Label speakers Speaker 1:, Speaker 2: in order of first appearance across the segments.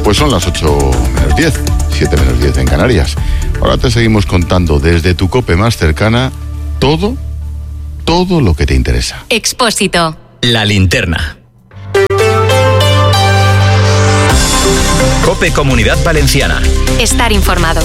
Speaker 1: Pues son las 8 menos 10, 7 menos 10 en Canarias. Ahora te seguimos contando desde tu COPE más cercana todo lo que te interesa.
Speaker 2: Expósito.
Speaker 3: La linterna. COPE Comunidad Valenciana.
Speaker 2: Estar informado.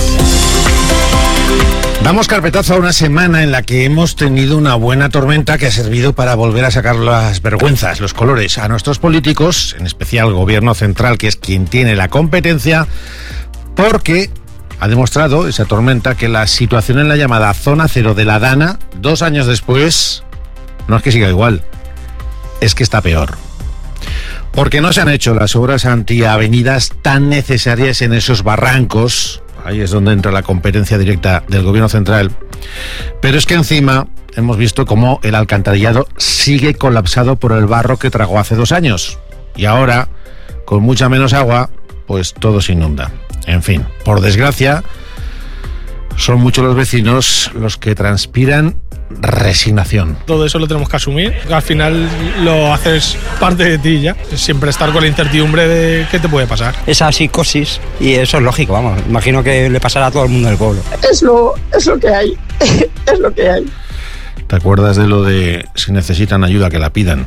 Speaker 4: Damos carpetazo a una semana en la que hemos tenido una buena tormenta que ha servido para volver a sacar las vergüenzas, los colores a nuestros políticos, en especial al gobierno central, que es quien tiene la competencia, porque ha demostrado esa tormenta que la situación en la llamada zona cero de la Dana, 2 años después, no es que siga igual, es que está peor. Porque no se han hecho las obras antiavenidas tan necesarias en esos barrancos. Ahí es donde entra la competencia directa del gobierno central. Pero es que encima hemos visto cómo el alcantarillado sigue colapsado por el barro que tragó hace 2 años. Y ahora, con mucha menos agua, pues todo se inunda. En fin, por desgracia, son muchos los vecinos los que transpiran resignación.
Speaker 5: Todo eso lo tenemos que asumir. Al final lo haces parte de ti ya. Siempre estar con la incertidumbre de qué te puede pasar.
Speaker 6: Esa psicosis, y eso es lógico, vamos. Imagino que le pasará a todo el mundo del pueblo.
Speaker 7: Es lo que hay. Es lo que hay.
Speaker 4: ¿Te acuerdas de lo de si necesitan ayuda que la pidan?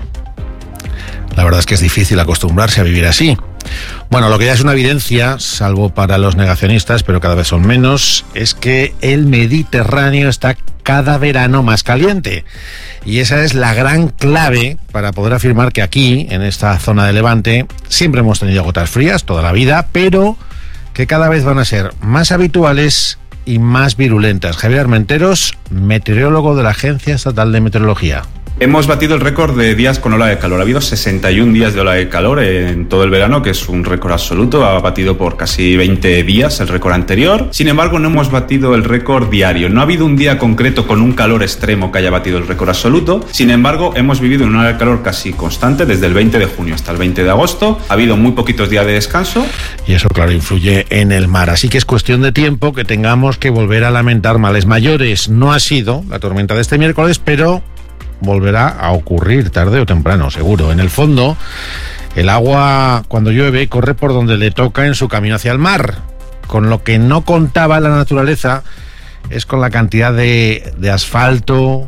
Speaker 4: La verdad es que es difícil acostumbrarse a vivir así. Bueno, lo que ya es una evidencia, salvo para los negacionistas, pero cada vez son menos, es que el Mediterráneo está cada verano más caliente. Y esa es la gran clave para poder afirmar que aquí, en esta zona de Levante, siempre hemos tenido gotas frías toda la vida, pero que cada vez van a ser más habituales y más virulentas. Javier Armenteros, meteorólogo de la Agencia Estatal de Meteorología.
Speaker 8: Hemos batido el récord de días con ola de calor. Ha habido 61 días de ola de calor en todo el verano, que es un récord absoluto. Ha batido por casi 20 días el récord anterior. Sin embargo, no hemos batido el récord diario. No ha habido un día concreto con un calor extremo que haya batido el récord absoluto. Sin embargo, hemos vivido una ola de calor casi constante desde el 20 de junio hasta el 20 de agosto. Ha habido muy poquitos días de descanso.
Speaker 4: Y eso, claro, influye en el mar. Así que es cuestión de tiempo que tengamos que volver a lamentar males mayores. No ha sido la tormenta de este miércoles, pero volverá a ocurrir tarde o temprano, seguro. En el fondo, el agua, cuando llueve, corre por donde le toca en su camino hacia el mar. Con lo que no contaba la naturaleza es con la cantidad de asfalto,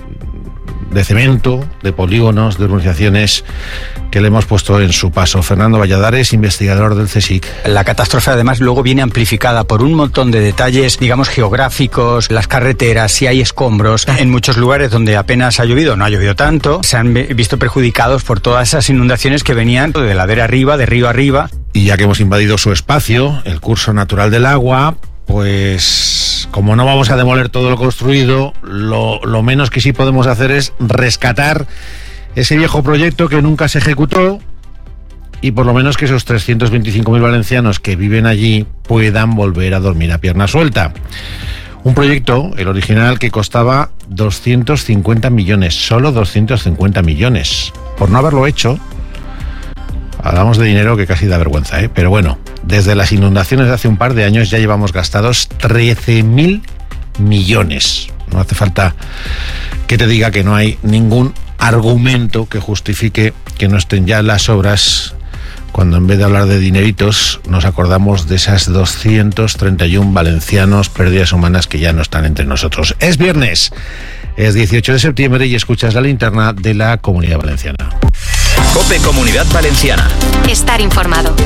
Speaker 4: de cemento, de polígonos, de urbanizaciones que le hemos puesto en su paso. Fernando Valladares, investigador del CSIC.
Speaker 6: La catástrofe además luego viene amplificada por un montón de detalles, digamos, geográficos, las carreteras, si hay escombros. En muchos lugares donde apenas ha llovido, no ha llovido tanto, se han visto perjudicados por todas esas inundaciones que venían de ladera arriba, de río arriba.
Speaker 4: Y ya que hemos invadido su espacio, el curso natural del agua, pues como no vamos a demoler todo lo construido, lo menos que sí podemos hacer es rescatar ese viejo proyecto que nunca se ejecutó y por lo menos que esos 325.000 valencianos que viven allí puedan volver a dormir a pierna suelta. Un proyecto, el original, que costaba 250 millones, solo 250 millones. Por no haberlo hecho, hablamos de dinero que casi da vergüenza, ¿eh? Pero bueno, desde las inundaciones de hace un par de años ya llevamos gastados 13.000 millones. No hace falta que te diga que no hay ningún argumento que justifique que no estén ya las obras, cuando en vez de hablar de dineritos nos acordamos de esas 231 valencianos, pérdidas humanas que ya no están entre nosotros. Es viernes, es 18 de septiembre y escuchas la linterna de la Comunidad Valenciana.
Speaker 3: COPE Comunidad Valenciana.
Speaker 2: Estar informado.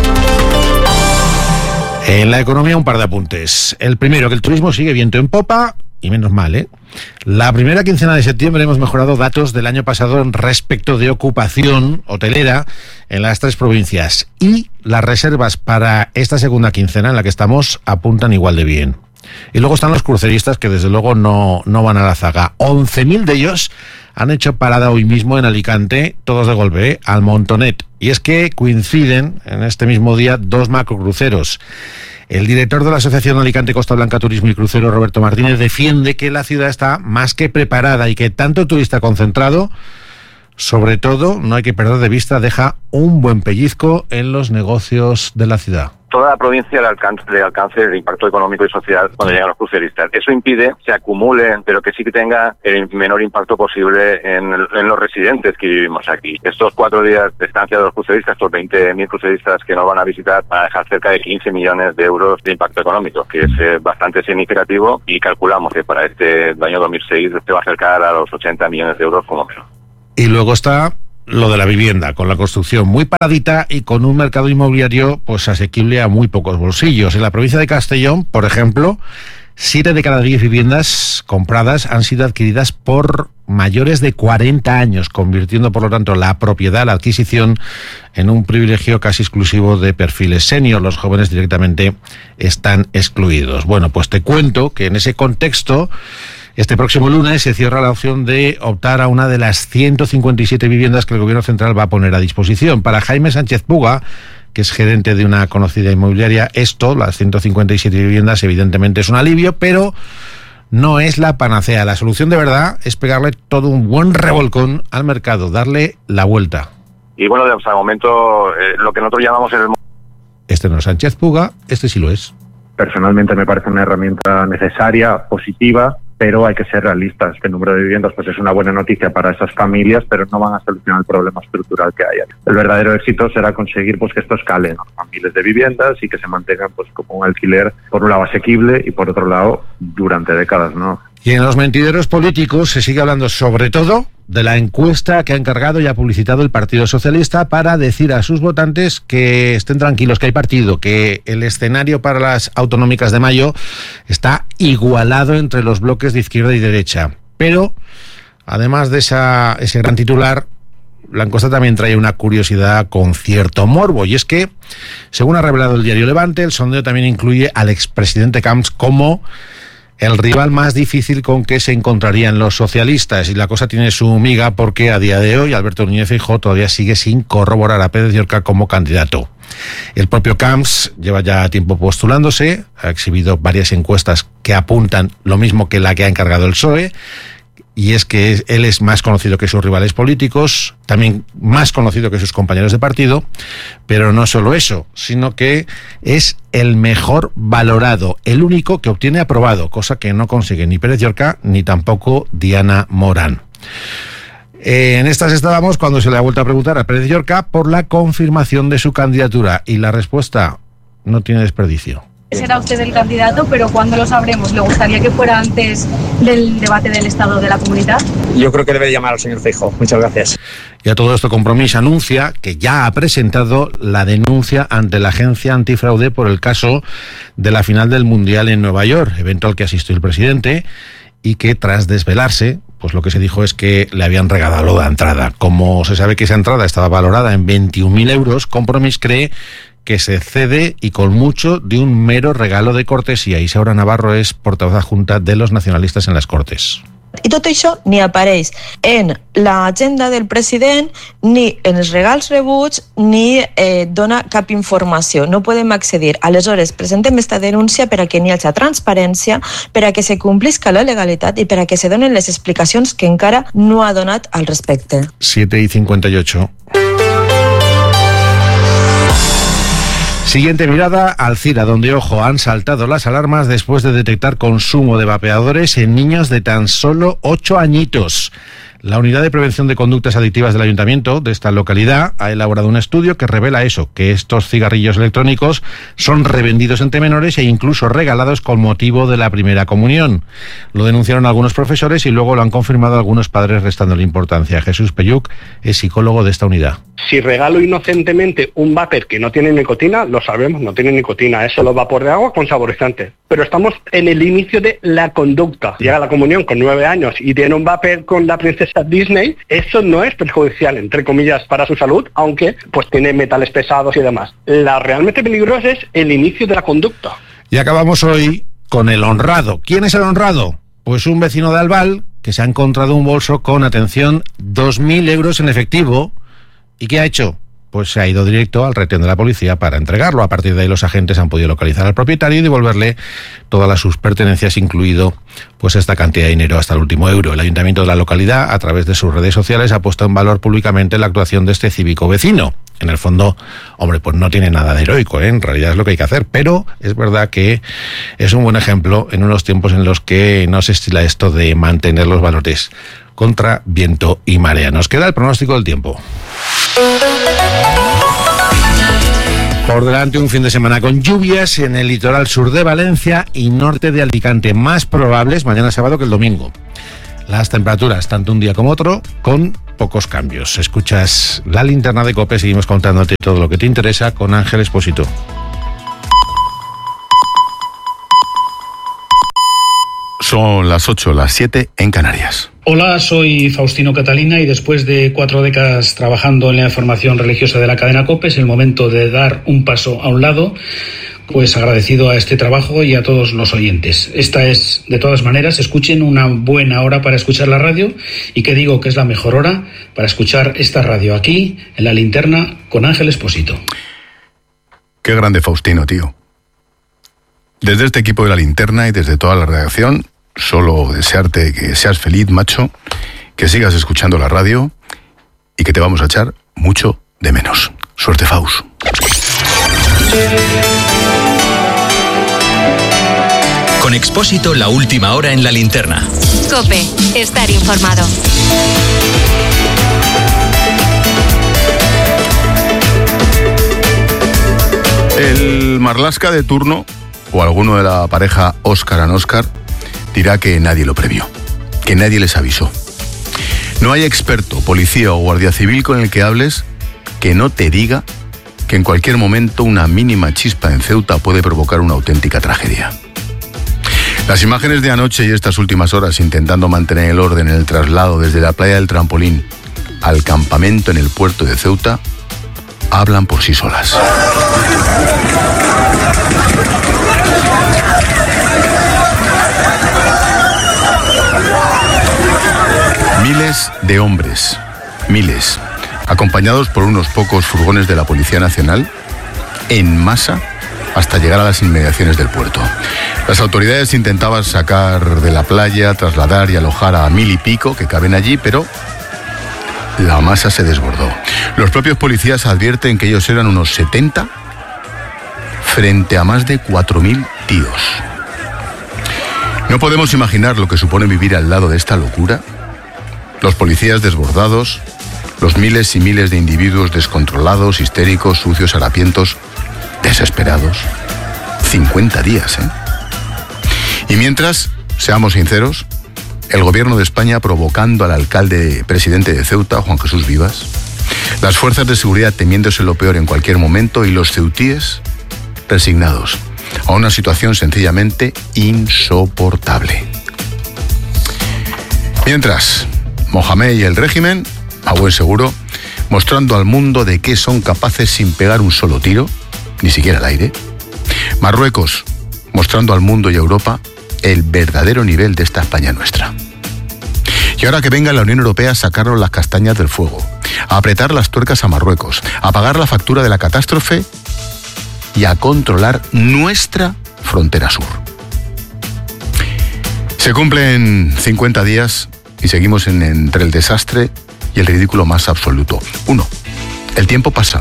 Speaker 4: En la economía, un par de apuntes. El primero, que el turismo sigue viento en popa, y menos mal, ¿eh? La primera quincena de septiembre hemos mejorado datos del año pasado respecto de ocupación hotelera en las 3 provincias. Y las reservas para esta segunda quincena en la que estamos apuntan igual de bien. Y luego están los cruceristas, que desde luego no van a la zaga. 11.000 de ellos han hecho parada hoy mismo en Alicante, todos de golpe, ¿eh? Al Montonet. Y es que coinciden en este mismo día 2 macrocruceros. El director de la Asociación Alicante Costa Blanca Turismo y Crucero, Roberto Martínez, defiende que la ciudad está más que preparada y que tanto turista concentrado sobre todo, no hay que perder de vista, deja un buen pellizco en los negocios de la ciudad.
Speaker 9: Toda la provincia le alcance el impacto económico y social cuando llegan los cruceristas. Eso impide que se acumulen, pero que sí que tenga el menor impacto posible en los residentes que vivimos aquí. Estos 4 días de estancia de los cruceristas, estos 20.000 cruceristas que nos van a visitar, van a dejar cerca de 15 millones de euros de impacto económico, que es bastante significativo, y calculamos que para este año 2006 se va a acercar a los 80 millones de euros como menos.
Speaker 4: Y luego está lo de la vivienda, con la construcción muy paradita y con un mercado inmobiliario pues asequible a muy pocos bolsillos. En la provincia de Castellón, por ejemplo, 7 de cada 10 viviendas compradas han sido adquiridas por mayores de 40 años, convirtiendo por lo tanto la propiedad, la adquisición, en un privilegio casi exclusivo de perfiles senior. Los jóvenes directamente están excluidos. Bueno, pues te cuento que en ese contexto, este próximo lunes se cierra la opción de optar a una de las 157 viviendas que el Gobierno Central va a poner a disposición. Para Jaime Sánchez Puga, que es gerente de una conocida inmobiliaria, esto, las 157 viviendas, evidentemente es un alivio, pero no es la panacea. La solución de verdad es pegarle todo un buen revolcón al mercado, darle la vuelta.
Speaker 9: Y bueno, hasta el momento, lo que nosotros llamamos el...
Speaker 4: Este no es Sánchez Puga, este sí lo es.
Speaker 10: Personalmente me parece una herramienta necesaria, positiva, pero hay que ser realistas. El número de viviendas pues es una buena noticia para esas familias, pero no van a solucionar el problema estructural que hay. El verdadero éxito será conseguir pues que esto escale, ¿no? A miles de viviendas y que se mantengan pues como un alquiler, por un lado asequible y por otro lado durante décadas, ¿no?
Speaker 4: Y en los mentideros políticos se sigue hablando sobre todo de la encuesta que ha encargado y ha publicitado el Partido Socialista para decir a sus votantes que estén tranquilos, que hay partido, que el escenario para las autonómicas de mayo está igualado entre los bloques de izquierda y derecha. Pero, además de ese gran titular, la encuesta también trae una curiosidad con cierto morbo, y es que, según ha revelado el diario Levante, el sondeo también incluye al expresidente Camps como el rival más difícil con que se encontrarían los socialistas, y la cosa tiene su miga porque a día de hoy Alberto Núñez Feijóo todavía sigue sin corroborar a Pérez Llorca como candidato. El propio Camps lleva ya tiempo postulándose, ha exhibido varias encuestas que apuntan lo mismo que la que ha encargado el PSOE, y es que él es más conocido que sus rivales políticos, también más conocido que sus compañeros de partido, pero no solo eso, sino que es el mejor valorado, el único que obtiene aprobado, cosa que no consigue ni Pérez Llorca ni tampoco Diana Morán. En estas estábamos cuando se le ha vuelto a preguntar a Pérez Llorca por la confirmación de su candidatura, y la respuesta no tiene desperdicio.
Speaker 11: Será usted el candidato, pero ¿cuándo lo sabremos? ¿Le gustaría que fuera antes del debate del Estado de la Comunidad?
Speaker 12: Yo creo que debe llamar al señor Feijóo. Muchas gracias.
Speaker 4: Y a todo esto, Compromís anuncia que ya ha presentado la denuncia ante la agencia antifraude por el caso de la final del Mundial en Nueva York, evento al que asistió el presidente, y que tras desvelarse, pues lo que se dijo es que le habían regalado la entrada. Como se sabe que esa entrada estaba valorada en 21.000 euros, Compromís cree que se cede, y con mucho, de un mero regalo de cortesía. Isaura Navarro es portavoz adjunta de los nacionalistas en las Cortes.
Speaker 13: I tot això ni apareix en l'agenda del president, ni en els regals rebuts, ni dona cap informació. No podem accedir. Aleshores, presentem esta denúncia per a que n'hi hagi transparència, per a que se complisca la legalitat i per a que se donen les explicacions que encara no ha donat al respecte.
Speaker 4: 7:58. Siguiente mirada, Alcira, donde, ojo, han saltado las alarmas después de detectar consumo de vapeadores en niños de tan solo 8 añitos. La Unidad de Prevención de Conductas Adictivas del Ayuntamiento de esta localidad ha elaborado un estudio que revela eso, que estos cigarrillos electrónicos son revendidos entre menores e incluso regalados con motivo de la primera comunión. Lo denunciaron algunos profesores y luego lo han confirmado algunos padres, restándole importancia. Jesús Peyuc es psicólogo de esta unidad.
Speaker 14: Si regalo inocentemente un vapor que no tiene nicotina, lo sabemos, no tiene nicotina, es solo vapor de agua con saborizante. Pero estamos en el inicio de la conducta. Llega a la comunión con 9 años y tiene un vapor con la princesa Disney, eso no es perjudicial, entre comillas, para su salud, aunque pues tiene metales pesados y demás. La realmente peligrosa es el inicio de la conducta.
Speaker 4: Y acabamos hoy con el honrado. ¿Quién es el honrado? Pues un vecino de Albal que se ha encontrado un bolso con, atención, 2.000 euros en efectivo. ¿Y qué ha hecho? pues se ha ido directo al retén de la policía para entregarlo. A partir de ahí los agentes han podido localizar al propietario y devolverle todas sus pertenencias, incluido pues esta cantidad de dinero hasta el último euro. El ayuntamiento de la localidad, a través de sus redes sociales, ha puesto en valor públicamente la actuación de este cívico vecino. En el fondo, hombre, pues no tiene nada de heroico, ¿eh? En realidad es lo que hay que hacer, pero es verdad que es un buen ejemplo en unos tiempos en los que no se estila esto de mantener los valores contra viento y marea. Nos queda el pronóstico del tiempo. Por delante un fin de semana con lluvias en el litoral sur de Valencia y norte de Alicante, más probables mañana sábado que el domingo. Las temperaturas, tanto un día como otro, con pocos cambios. Escuchas La Linterna de COPE, seguimos contándote todo lo que te interesa con Ángel Expósito.
Speaker 1: Son las 8, las 7 en Canarias.
Speaker 15: Hola, soy Faustino Catalina y después de 4 décadas trabajando en la información religiosa de la cadena COPE es el momento de dar un paso a un lado. Pues agradecido a este trabajo y a todos los oyentes. Esta es, de todas maneras, escuchen una buena hora para escuchar la radio y que digo que es la mejor hora para escuchar esta radio aquí, en La Linterna, con Ángel Expósito.
Speaker 1: Qué grande Faustino, tío. Desde este equipo de La Linterna y desde toda la redacción, solo desearte que seas feliz, macho, que sigas escuchando la radio y que te vamos a echar mucho de menos. Suerte, Faust.
Speaker 3: Con Expósito, la última hora en La Linterna.
Speaker 2: COPE, estar informado.
Speaker 1: El Marlaska de turno, o alguno de la pareja Óscar and Óscar, dirá que nadie lo previó, que nadie les avisó. No hay experto, policía o guardia civil con el que hables que no te diga que en cualquier momento una mínima chispa en Ceuta puede provocar una auténtica tragedia. Las imágenes de anoche y estas últimas horas intentando mantener el orden en el traslado desde la playa del Trampolín al campamento en el puerto de Ceuta hablan por sí solas. Miles de hombres, miles, acompañados por unos pocos furgones de la Policía Nacional, en masa, hasta llegar a las inmediaciones del puerto. Las autoridades intentaban sacar de la playa, trasladar y alojar a 1000 y pico que caben allí, pero la masa se desbordó. Los propios policías advierten que ellos eran unos 70 frente a más de 4000 tíos. No podemos imaginar lo que supone vivir al lado de esta locura. Los policías desbordados, los miles y miles de individuos descontrolados, histéricos, sucios, harapientos, desesperados. 50 días, ¿eh? Y mientras, seamos sinceros, el gobierno de España provocando al alcalde presidente de Ceuta, Juan Jesús Vivas, las fuerzas de seguridad temiéndose lo peor en cualquier momento y los ceutíes resignados a una situación sencillamente insoportable. Mientras, Mohamed y el régimen, a buen seguro, mostrando al mundo de qué son capaces sin pegar un solo tiro, ni siquiera al aire. Marruecos, mostrando al mundo y a Europa el verdadero nivel de esta España nuestra. Y ahora que venga la Unión Europea a sacarnos las castañas del fuego, a apretar las tuercas a Marruecos, a pagar la factura de la catástrofe y a controlar nuestra frontera sur. Se cumplen 50 días y seguimos entre el desastre y el ridículo más absoluto. 1. El tiempo pasa.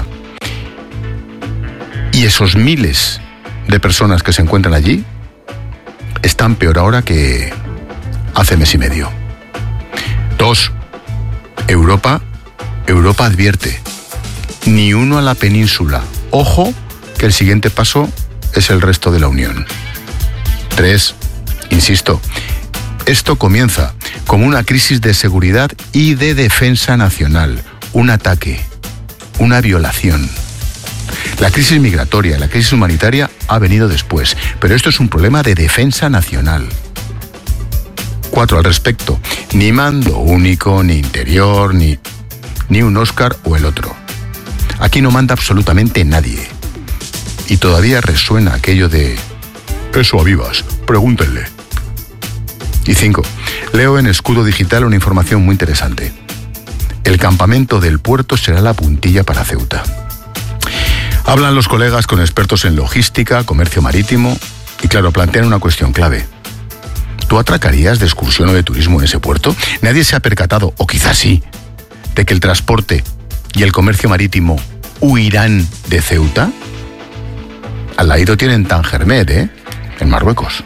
Speaker 1: Y esos miles de personas que se encuentran allí están peor ahora que hace mes y medio. 2. Europa advierte. Ni uno a la península. Ojo, que el siguiente paso es el resto de la Unión. 3. Insisto, esto comienza como una crisis de seguridad y de defensa nacional. Un ataque, una violación. La crisis migratoria, la crisis humanitaria ha venido después, pero esto es un problema de defensa nacional. 4. Al respecto, ni mando único, ni interior, ni un Óscar o el otro. Aquí no manda absolutamente nadie. Y todavía resuena aquello de eso a Vivas, pregúntenle. Y 5. Leo en Escudo Digital una información muy interesante. El campamento del puerto será la puntilla para Ceuta. Hablan los colegas con expertos en logística, comercio marítimo y, claro, plantean una cuestión clave. ¿Tú atracarías de excursión o de turismo en ese puerto? Nadie se ha percatado, o quizás sí, de que el transporte y el comercio marítimo huirán de Ceuta. Al ladito tienen Tangermet, en Marruecos.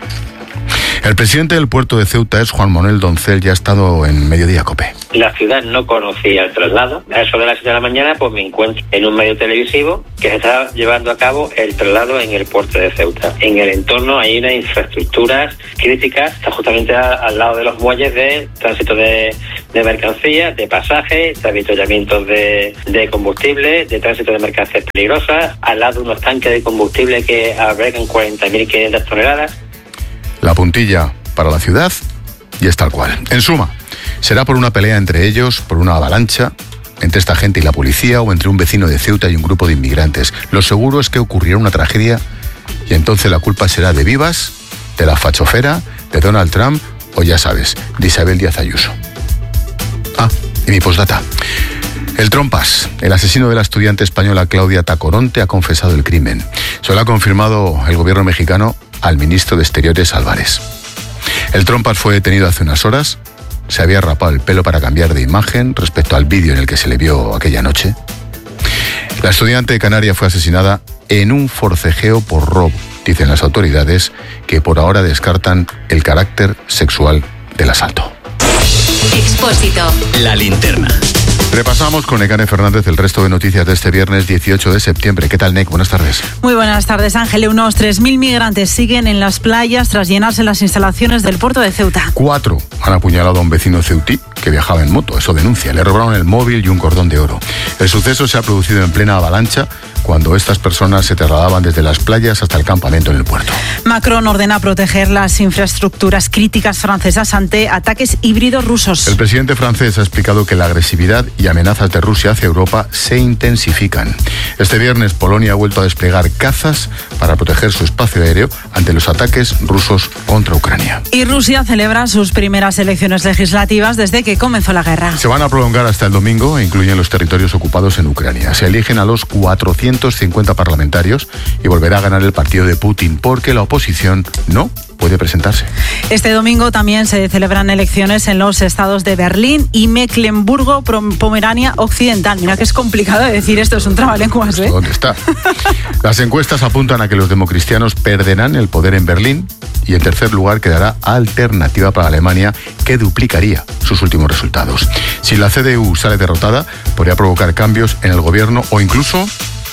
Speaker 1: El presidente del puerto de Ceuta es Juan Manuel Doncel, ya ha estado en Mediodía COPE.
Speaker 16: La ciudad no conocía el traslado. A eso de las 7 de la mañana pues me encuentro en un medio televisivo que se está llevando a cabo el traslado en el puerto de Ceuta. En el entorno hay unas infraestructuras críticas, está justamente al lado de los muelles de tránsito de mercancías, de pasajes, de avituallamientos de combustible, de tránsito de mercancías peligrosas, al lado de unos tanques de combustible que albergan 40.500 toneladas.
Speaker 1: La puntilla para la ciudad y es tal cual. En suma, será por una pelea entre ellos, por una avalancha, entre esta gente y la policía o entre un vecino de Ceuta y un grupo de inmigrantes. Lo seguro es que ocurrirá una tragedia y entonces la culpa será de Vivas, de la fachofera, de Donald Trump o, ya sabes, de Isabel Díaz Ayuso. Ah, y mi postdata. El Trompas, el asesino de la estudiante española Claudia Tacoronte, ha confesado el crimen. Se lo ha confirmado el gobierno mexicano al ministro de Exteriores Álvarez. El Trompas fue detenido hace unas horas. Se había rapado el pelo para cambiar de imagen respecto al vídeo en el que se le vio aquella noche. La estudiante de Canarias fue asesinada en un forcejeo por robo, dicen las autoridades, que por ahora descartan el carácter sexual del asalto.
Speaker 2: Expósito.
Speaker 3: La linterna.
Speaker 1: Repasamos con Nekane Fernández el resto de noticias de este viernes 18 de septiembre. ¿Qué tal, Nek? Buenas tardes.
Speaker 17: Muy buenas tardes, Ángel. Unos 3.000 migrantes siguen en las playas tras llenarse las instalaciones del puerto de Ceuta.
Speaker 1: 4 han apuñalado a un vecino ceutí que viajaba en moto, eso denuncia. Le robaron el móvil y un cordón de oro. El suceso se ha producido en plena avalancha cuando estas personas se trasladaban desde las playas hasta el campamento en el puerto.
Speaker 17: Macron ordena proteger las infraestructuras críticas francesas ante ataques híbridos rusos.
Speaker 1: El presidente francés ha explicado que la agresividad y amenazas de Rusia hacia Europa se intensifican. Este viernes Polonia ha vuelto a desplegar cazas para proteger su espacio aéreo ante los ataques rusos contra Ucrania.
Speaker 17: Y Rusia celebra sus primeras elecciones legislativas desde que comenzó la guerra.
Speaker 1: Se van a prolongar hasta el domingo e incluyen los territorios ocupados en Ucrania. Se eligen a los 450 parlamentarios y volverá a ganar el partido de Putin porque la oposición no puede presentarse.
Speaker 17: Este domingo también se celebran elecciones en los estados de Berlín y Mecklemburgo-Pomerania Occidental. Mira que es complicado de decir esto, es un trabalenguas, ¿eh?
Speaker 1: ¿Dónde está? Las encuestas apuntan a que los democristianos perderán el poder en Berlín y en tercer lugar quedará Alternativa para Alemania, que duplicaría sus últimos resultados. Si la CDU sale derrotada, podría provocar cambios en el gobierno o incluso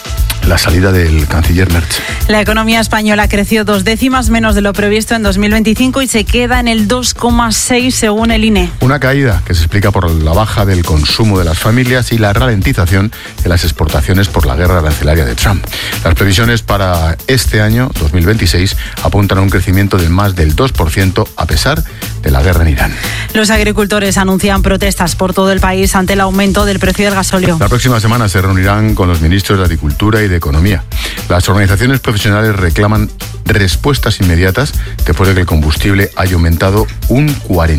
Speaker 1: la salida del canciller Merz.
Speaker 17: La economía española creció 2 décimas menos de lo previsto en 2025 y se queda en el 2,6 según el INE.
Speaker 1: Una caída que se explica por la baja del consumo de las familias y la ralentización de las exportaciones por la guerra arancelaria de Trump. Las previsiones para este año, 2026, apuntan a un crecimiento de más del 2% a pesar de la guerra en Irán.
Speaker 17: Los agricultores anuncian protestas por todo el país ante el aumento del precio del gasóleo.
Speaker 1: La próxima semana se reunirán con los ministros de Agricultura y de Economía. Las organizaciones profesionales reclaman respuestas inmediatas después de que el combustible haya aumentado un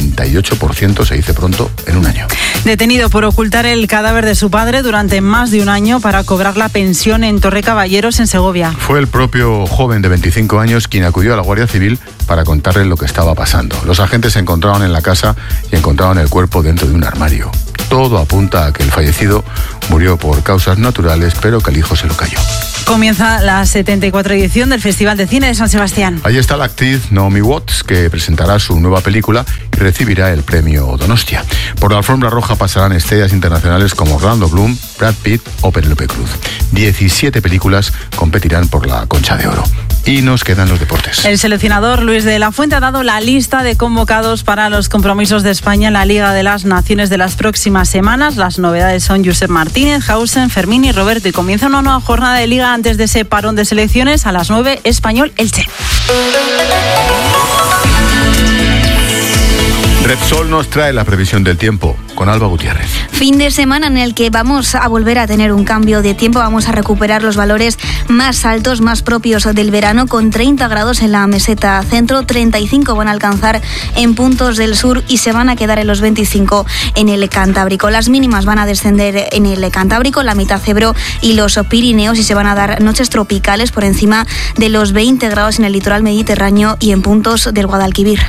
Speaker 1: 48%, se dice pronto, en un año.
Speaker 17: Detenido por ocultar el cadáver de su padre durante más de un año para cobrar la pensión en Torrecaballeros, en Segovia.
Speaker 1: Fue el propio joven de 25 años quien acudió a la Guardia Civil para contarle lo que estaba pasando. Los agentes se encontraban en la casa y encontraban el cuerpo dentro de un armario. Todo apunta a que el fallecido murió por causas naturales, pero que el hijo se lo cayó.
Speaker 17: Comienza la 74ª edición del Festival de Cine de San Sebastián.
Speaker 1: Ahí está la actriz Naomi Watts, que presentará su nueva película y recibirá el premio Donostia. Por la alfombra roja pasarán estrellas internacionales como Orlando Bloom, Brad Pitt o Penélope Cruz. 17 películas competirán por la Concha de Oro. Y nos quedan los deportes.
Speaker 17: El seleccionador Luis de la Fuente ha dado la lista de convocados para los compromisos de España en la Liga de las Naciones de las próximas semanas. Las novedades son Josep Martínez, Hausen, Fermín y Roberto. Y comienza una nueva jornada de Liga antes de ese parón de selecciones a las 9, Español Elche.
Speaker 1: Repsol nos trae la previsión del tiempo con Alba Gutiérrez.
Speaker 18: Fin de semana en el que vamos a volver a tener un cambio de tiempo, vamos a recuperar los valores más altos, más propios del verano, con 30 grados en la meseta centro, 35 van a alcanzar en puntos del sur y se van a quedar en los 25 en el Cantábrico. Las mínimas van a descender en el Cantábrico, la mitad Ebro y los Pirineos, y se van a dar noches tropicales por encima de los 20 grados en el litoral mediterráneo y en puntos del Guadalquivir.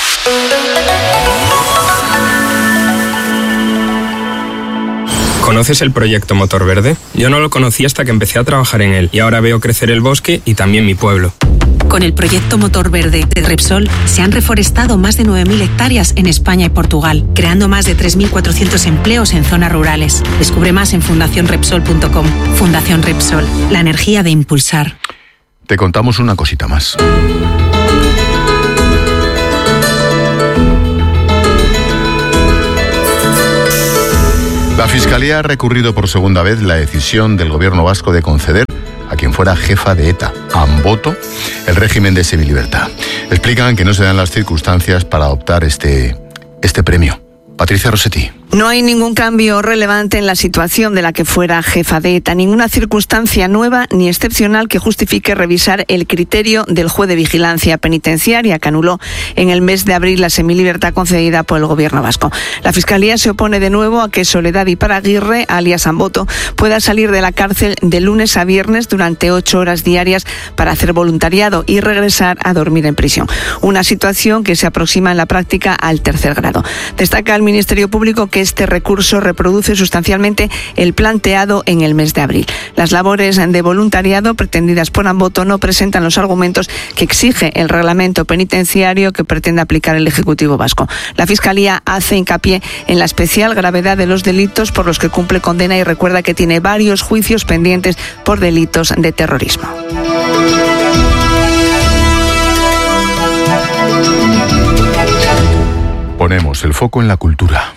Speaker 19: ¿Conoces el proyecto Motor Verde? Yo no lo conocía hasta que empecé a trabajar en él y ahora veo crecer el bosque y también mi pueblo.
Speaker 20: Con el proyecto Motor Verde de Repsol se han reforestado más de 9.000 hectáreas en España y Portugal, creando más de 3.400 empleos en zonas rurales. Descubre más en fundacionrepsol.com. Fundación Repsol, la energía de impulsar.
Speaker 1: Te contamos una cosita más. La Fiscalía ha recurrido por segunda vez la decisión del gobierno vasco de conceder a quien fuera jefa de ETA, Amboto, el régimen de semilibertad. Explican que no se dan las circunstancias para adoptar este premio. Patricia Rossetti.
Speaker 21: No hay ningún cambio relevante en la situación de la que fuera jefa de ETA, ninguna circunstancia nueva ni excepcional que justifique revisar el criterio del juez de vigilancia penitenciaria que anuló en el mes de abril la semilibertad concedida por el gobierno vasco. La Fiscalía se opone de nuevo a que Soledad Iparaguirre, alias Amboto, pueda salir de la cárcel de lunes a viernes durante 8 horas diarias para hacer voluntariado y regresar a dormir en prisión. Una situación que se aproxima en la práctica al tercer grado. Destaca el Ministerio Público que este recurso reproduce sustancialmente el planteado en el mes de abril. Las labores de voluntariado pretendidas por Amboto no presentan los argumentos que exige el reglamento penitenciario que pretende aplicar el Ejecutivo vasco. La Fiscalía hace hincapié en la especial gravedad de los delitos por los que cumple condena y recuerda que tiene varios juicios pendientes por delitos de terrorismo.
Speaker 1: Ponemos el foco en la cultura.